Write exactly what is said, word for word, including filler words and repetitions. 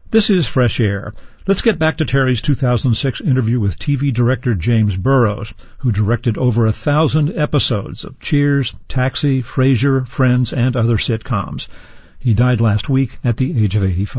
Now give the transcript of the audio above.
This is Fresh Air. Let's get back to Terry's two thousand six interview with T V director James Burrows, who directed over a thousand episodes of Cheers, Taxi, Frasier, Friends, and other sitcoms. He died last week at the age of eighty-five.